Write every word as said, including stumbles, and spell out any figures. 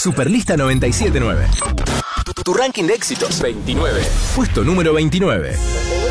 Superlista noventa y siete punto nueve. Tu, tu ranking de éxitos. veintinueve. Puesto número veintinueve.